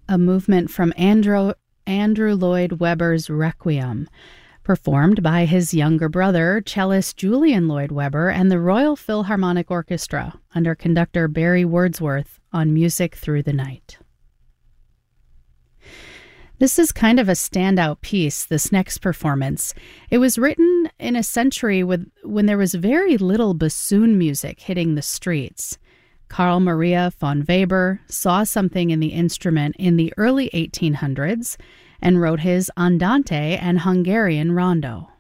a movement from Andrew Lloyd Webber's Requiem, performed by his younger brother, cellist Julian Lloyd Webber, and the Royal Philharmonic Orchestra under conductor Barry Wordsworth on Music Through the Night. This is kind of a standout piece, this next performance. It was written in a century when there was very little bassoon music hitting the streets. Carl Maria von Weber saw something in the instrument in the early 1800s and wrote his Andante and Hungarian Rondo.